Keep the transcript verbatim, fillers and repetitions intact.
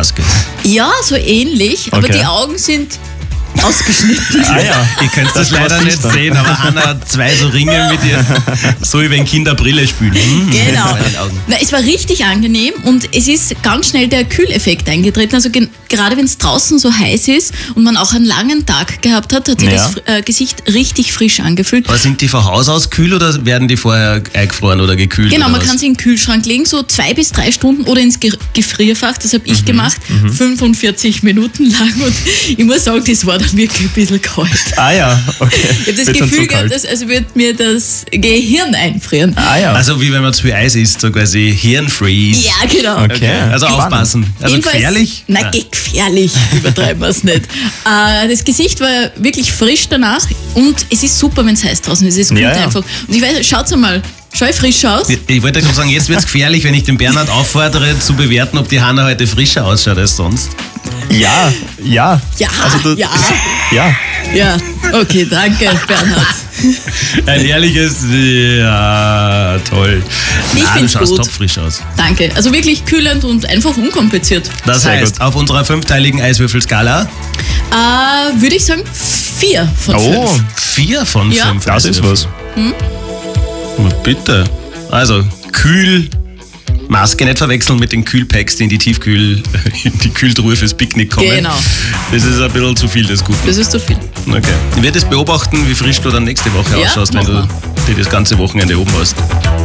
Maske. Ja, so ähnlich, aber Okay. die Augen sind ausgeschnitten. Ah ja, Ihr könnt das, Das leider war's nicht nicht. sehen, aber Anna hat zwei so Ringe mit ihr. So wie wenn Kinder Brille spielen. Hm. Genau. Bei den Augen. Na, es war richtig angenehm und es ist ganz schnell der Kühleffekt eingetreten. Also gen- gerade wenn es draußen so heiß ist und man auch einen langen Tag gehabt hat, hat sich Ja. das äh, Gesicht richtig frisch angefühlt. Aber sind die von Haus aus kühl oder werden die vorher eingefroren oder gekühlt? Genau, oder man was? kann sie in den Kühlschrank legen, so zwei bis drei Stunden oder ins Ge- Gefrierfach. Das habe ich gemacht, fünfundvierzig Minuten lang und ich muss sagen, das war dann wirklich ein bisschen kalt. Ah ja, okay. Ich habe das Wird dann Gefühl zu kalt. gehabt, dass, als würde mir das Gehirn einfrieren. Ah ja. Also wie wenn man zu viel Eis isst, so quasi Hirnfreeze. Ja, genau. Okay. Also Spannend. aufpassen. Also Jedenfalls- gefährlich? Nein, Nein. gefährlich, übertreiben wir es nicht. Äh, das Gesicht war wirklich frisch danach und es ist super, wenn es heiß draußen ist. Es kommt Ja, ja. einfach. Und ich weiß, schaut's einmal, schau ich frisch aus? Ich- Ich wollte gerade sagen, jetzt wird es gefährlich, wenn ich den Bernhard auffordere, zu bewerten, ob die Hanna heute frischer ausschaut als sonst. Ja, ja. Ja, Also du- ja, Ja. ja. Okay, danke, Bernhard. Ein ehrliches, ja, toll. Ich Nein, du find's schaust gut. topfrisch aus. Danke. Also wirklich kühlend und einfach unkompliziert. Das Sehr heißt, gut. auf unserer fünfteiligen Eiswürfelskala Äh, Würde ich sagen, vier von Oh, fünf. vier von Ja. fünf. das ist was. Na bitte. Also, kühl. Maske nicht verwechseln mit den Kühlpacks, die in die Tiefkühl, in die Kühltruhe fürs Picknick kommen. Genau. Das ist ein bisschen zu viel des Guten. Das ist zu viel. Okay. Ich werde es beobachten, wie frisch du dann nächste Woche Ja, ausschaust, wenn mach du mal. die das ganze Wochenende oben hast.